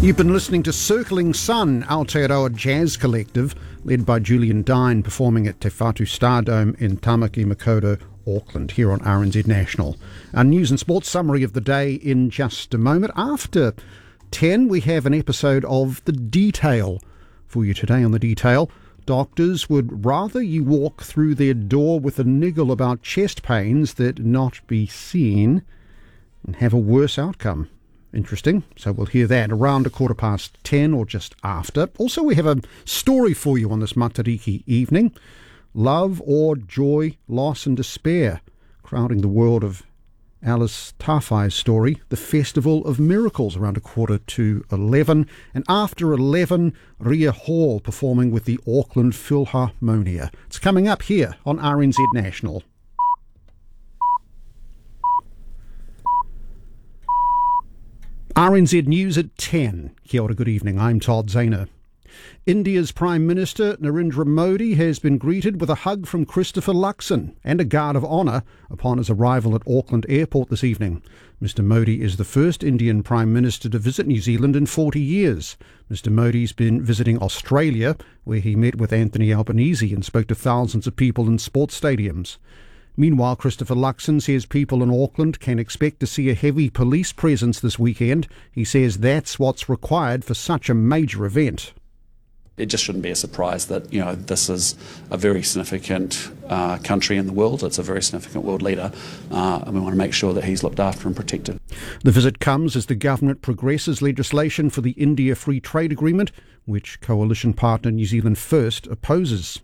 You've been listening to Circling Sun, Aotearoa Jazz Collective, led by Julian Dine, performing at Te Whatu Stardome in Tamaki Makaurau, Auckland, here on RNZ National. Our news and sports summary of the day in just a moment. After 10, we have an episode of The Detail for you today. On The Detail, doctors would rather you walk through their door with a niggle about chest pains that not be seen and have a worse outcome. Interesting. So we'll hear that around 10:15 or just after. Also, we have a story for you on this Matariki evening. Love or joy, loss and despair, crowding the world of Alice Tawhai's story, The Festival of Miracles, around 11:15. And after 11, Ria Hall performing with the Auckland Philharmonia. It's coming up here on RNZ National. RNZ News at 10. Kia ora, good evening. I'm Todd Zahner. India's Prime Minister Narendra Modi has been greeted with a hug from Christopher Luxon and a guard of honour upon his arrival at Auckland Airport this evening. Mr Modi is the first Indian Prime Minister to visit New Zealand in 40 years. Mr Modi's been visiting Australia, where he met with Anthony Albanese and spoke to thousands of people in sports stadiums. Meanwhile, Christopher Luxon says people in Auckland can expect to see a heavy police presence this weekend. He says that's what's required for such a major event. It just shouldn't be a surprise that, this is a very significant country in the world. It's a very significant world leader, and we want to make sure that he's looked after and protected. The visit comes as the government progresses legislation for the India Free Trade Agreement, which coalition partner New Zealand First opposes.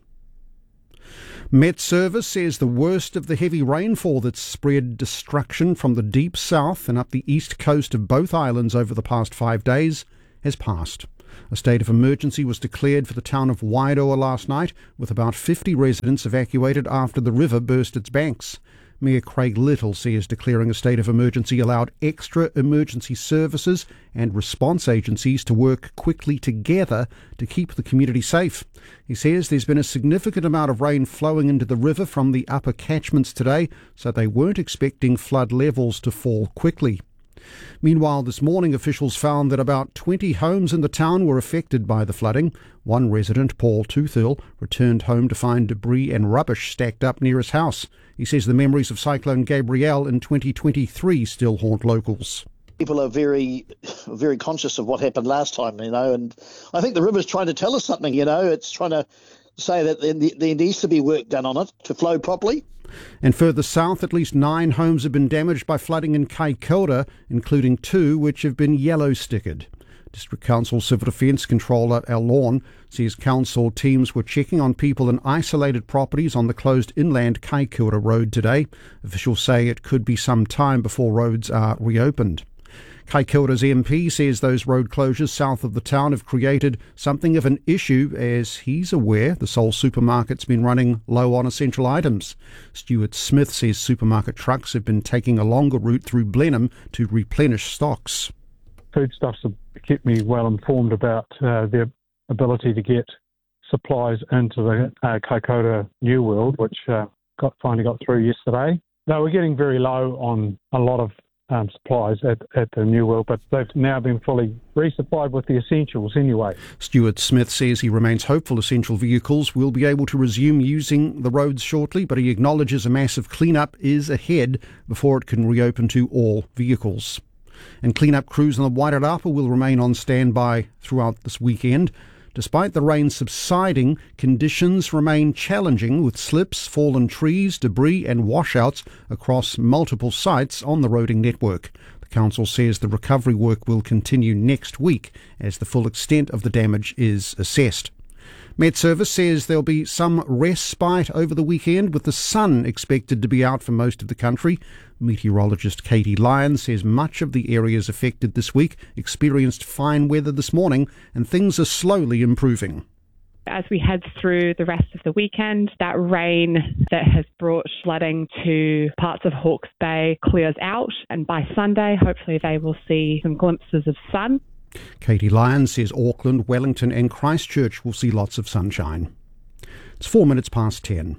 Met Service says the worst of the heavy rainfall that's spread destruction from the deep south and up the east coast of both islands over the past 5 days has passed. A state of emergency was declared for the town of Wairoa last night, with about 50 residents evacuated after the river burst its banks. Mayor Craig Little says declaring a state of emergency allowed extra emergency services and response agencies to work quickly together to keep the community safe. He says there's been a significant amount of rain flowing into the river from the upper catchments today, so they weren't expecting flood levels to fall quickly. Meanwhile, this morning officials found that about 20 homes in the town were affected by the flooding. One resident, Paul Tuthill, returned home to find debris and rubbish stacked up near his house. He says the memories of Cyclone Gabrielle in 2023 still haunt locals. People are very, very conscious of what happened last time, and I think the river's trying to tell us something, It's trying to say that there needs to be work done on it to flow properly. And further south, at least 9 homes have been damaged by flooding in Kaikoura, including 2 which have been yellow-stickered. District Council Civil Defence Controller Al Lawn says council teams were checking on people in isolated properties on the closed inland Kaikoura Road today. Officials say it could be some time before roads are reopened. Kaikoura's MP says those road closures south of the town have created something of an issue, as he's aware the Soul supermarket's been running low on essential items. Stuart Smith says supermarket trucks have been taking a longer route through Blenheim to replenish stocks. Foodstuffs have kept me well informed about their ability to get supplies into the Kaikoura New World, which finally got through yesterday. No, we're getting very low on a lot of supplies at the New World, but they've now been fully resupplied with the essentials anyway. Stuart Smith says he remains hopeful essential vehicles will be able to resume using the roads shortly, but he acknowledges a massive clean-up is ahead before it can reopen to all vehicles. And clean-up crews on the Wairarapa will remain on standby throughout this weekend. Despite the rain subsiding, conditions remain challenging with slips, fallen trees, debris and washouts across multiple sites on the roading network. The council says the recovery work will continue next week as the full extent of the damage is assessed. Met Service says there'll be some respite over the weekend, with the sun expected to be out for most of the country. Meteorologist Katie Lyons says much of the areas affected this week experienced fine weather this morning, and things are slowly improving. As we head through the rest of the weekend, that rain that has brought flooding to parts of Hawke's Bay clears out, and by Sunday, hopefully they will see some glimpses of sun. Katie Lyons says Auckland, Wellington and Christchurch will see lots of sunshine. It's 10:04.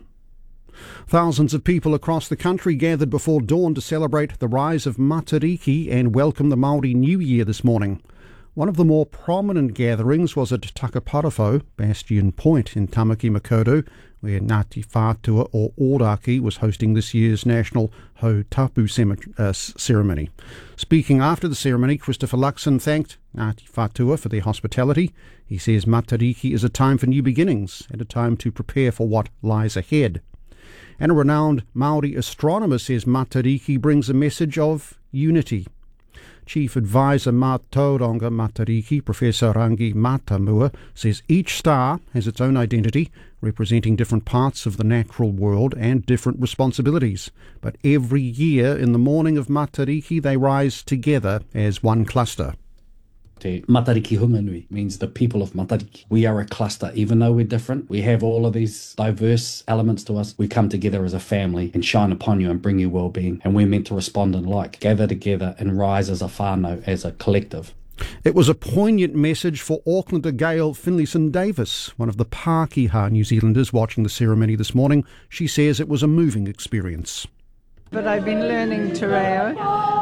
Thousands of people across the country gathered before dawn to celebrate the rise of Matariki and welcome the Māori New Year this morning. One of the more prominent gatherings was at Takaparawhau, Bastion Point in Tamaki Makaurau, where Ngāti Whātua or Ōrākei was hosting this year's National Hautapu ceremony. Speaking after the ceremony, Christopher Luxon thanked Ngāti Whātua for their hospitality. He says Matariki is a time for new beginnings and a time to prepare for what lies ahead. And a renowned Māori astronomer says Matariki brings a message of unity. Chief Advisor Mā Tauranga Matariki, Professor Rangi Matamua, says each star has its own identity, representing different parts of the natural world and different responsibilities. But every year in the morning of Matariki, they rise together as one cluster. Te Matariki Hunganui means the people of Matariki. We are a cluster. Even though we're different, we have all of these diverse elements to us. We come together as a family and shine upon you and bring you well-being. And we're meant to respond in like, gather together and rise as a whānau, as a collective. It was a poignant message for Aucklander Gail Finlayson-Davis, one of the Pākehā New Zealanders watching the ceremony this morning. She says it was a moving experience. But I've been learning te reo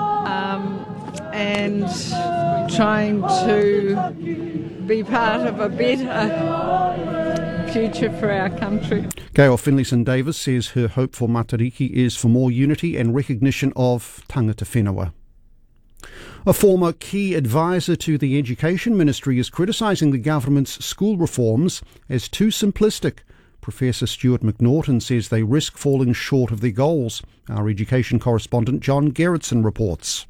and trying to be part of a better future for our country. Gail Finlayson-Davis says her hope for Matariki is for more unity and recognition of tangata whenua. A former key advisor to the Education Ministry is criticising the government's school reforms as too simplistic. Professor Stuart McNaughton says they risk falling short of their goals. Our education correspondent John Gerritsen reports.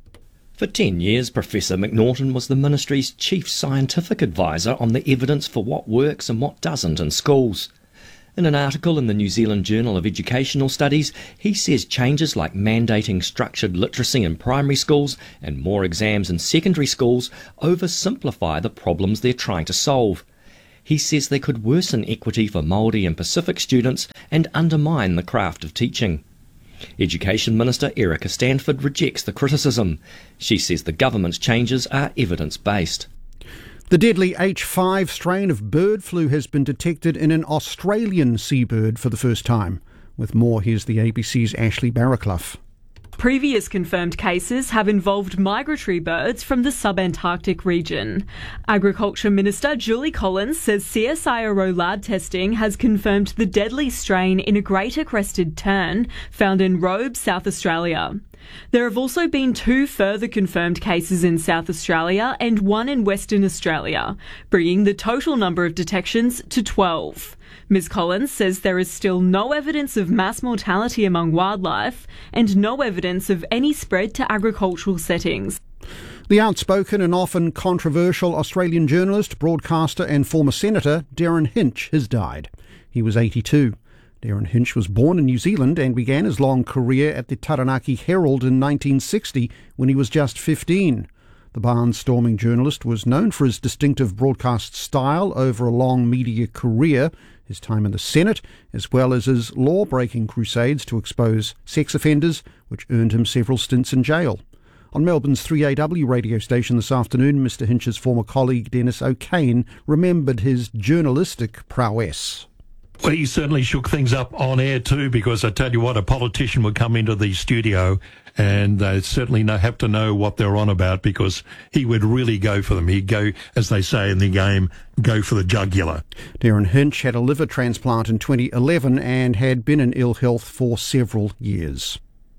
For 10 years, Professor McNaughton was the Ministry's chief scientific advisor on the evidence for what works and what doesn't in schools. In an article in the New Zealand Journal of Educational Studies, he says changes like mandating structured literacy in primary schools and more exams in secondary schools oversimplify the problems they're trying to solve. He says they could worsen equity for Māori and Pacific students and undermine the craft of teaching. Education Minister Erica Stanford rejects the criticism. She says the government's changes are evidence-based. The deadly H5 strain of bird flu has been detected in an Australian seabird for the first time. With more, here's the ABC's Ashley Barraclough. Previous confirmed cases have involved migratory birds from the subantarctic region. Agriculture Minister Julie Collins says CSIRO lab testing has confirmed the deadly strain in a greater crested tern found in Robe, South Australia. There have also been 2 further confirmed cases in South Australia and 1 in Western Australia, bringing the total number of detections to 12. Ms Collins says there is still no evidence of mass mortality among wildlife and no evidence of any spread to agricultural settings. The outspoken and often controversial Australian journalist, broadcaster and former senator Darren Hinch has died. He was 82. Darren Hinch was born in New Zealand and began his long career at the Taranaki Herald in 1960 when he was just 15. The barnstorming journalist was known for his distinctive broadcast style over a long media career, his time in the Senate, as well as his law-breaking crusades to expose sex offenders, which earned him several stints in jail. On Melbourne's 3AW radio station this afternoon, Mr Hinch's former colleague Dennis O'Kane remembered his journalistic prowess. Well, he certainly shook things up on air too, because I tell you what, a politician would come into the studio and they certainly have to know what they're on about, because he would really go for them. He'd go, as they say in the game, go for the jugular. Darren Hinch had a liver transplant in 2011 and had been in ill health for several years.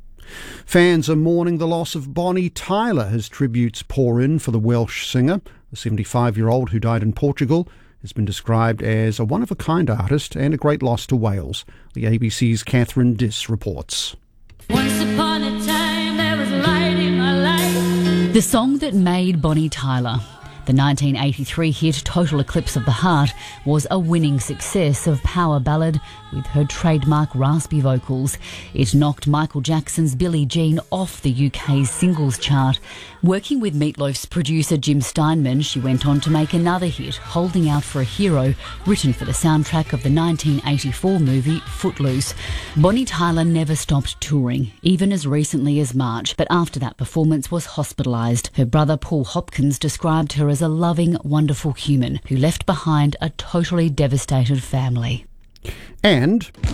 Fans are mourning the loss of Bonnie Tyler as tributes pour in for the Welsh singer. The 75-year-old who died in Portugal has been described as a one-of-a-kind artist and a great loss to Wales. The ABC's Catherine Diss reports. Once upon a time there was light in my life. The song that made Bonnie Tyler. The 1983 hit Total Eclipse of the Heart was a winning success of power ballad with her trademark raspy vocals. It knocked Michael Jackson's Billie Jean off the UK's singles chart. Working with Meat Loaf's producer Jim Steinman, she went on to make another hit, Holding Out for a Hero, written for the soundtrack of the 1984 movie Footloose. Bonnie Tyler never stopped touring, even as recently as March, but after that performance was hospitalised. Her brother Paul Hopkins described her as a loving, wonderful human who left behind a totally devastated family. And